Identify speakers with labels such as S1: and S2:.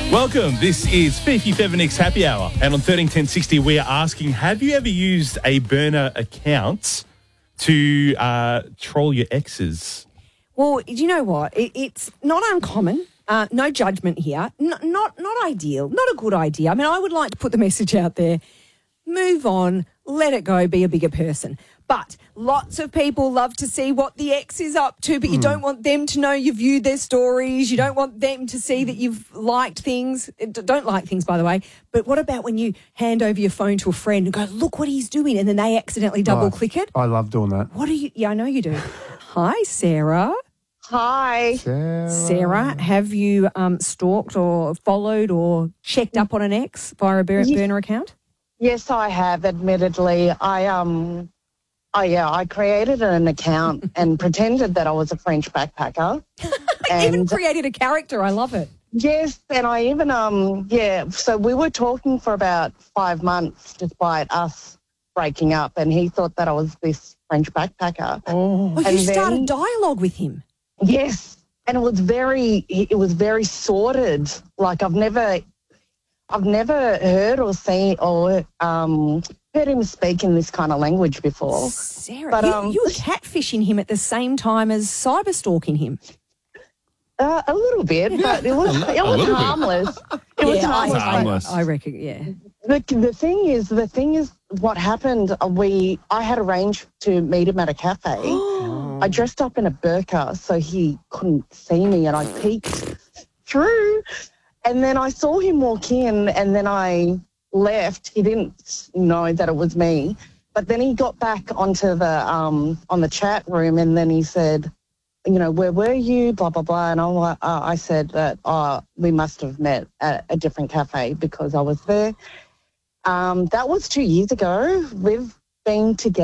S1: Welcome. This is Fifi Fevinix Happy Hour. And on 131060, we are asking, have you ever used a burner account to troll your exes?
S2: Well, do you know what? It's not uncommon. No judgment here. Not ideal. Not a good idea. I mean, I would like to put the message out there. Move on. Let it go. Be a bigger person. But lots of people love to see what the ex is up to, but you don't want them to know you've viewed their stories. You don't want them to see that you've liked things. Don't like things, by the way. But what about when you hand over your phone to a friend and go, look what he's doing, and then they accidentally double-click it?
S3: I love doing that.
S2: What are you... Yeah, I know you do. Hi, Sarah.
S4: Hi.
S2: Sarah, have you stalked or followed or checked up on an ex via a burner account?
S4: Yes, I have, admittedly. I created an account and pretended that I was a French backpacker.
S2: Even created a character. I love it.
S4: Yes, and I even, so we were talking for about 5 months despite us breaking up, and he thought that I was this French backpacker.
S2: Oh,
S4: and
S2: you started dialogue with him?
S4: Yes, and it was very sordid. Like I've never heard or seen or heard him speak in this kind of language before.
S2: Sarah, but, you were catfishing him at the same time as cyber stalking him.
S4: A little bit, but it was harmless. It was harmless.
S2: I reckon, yeah.
S4: The thing is, what happened? I had arranged to meet him at a cafe. I dressed up in a burqa so he couldn't see me, and I peeked through. And then I saw him walk in, and then I left. He didn't know that it was me. But then he got back onto the on the chat room, and then he said, you know, where were you? Blah blah blah. And I said that we must have met at a different cafe because I was there. That was 2 years ago. We've been together.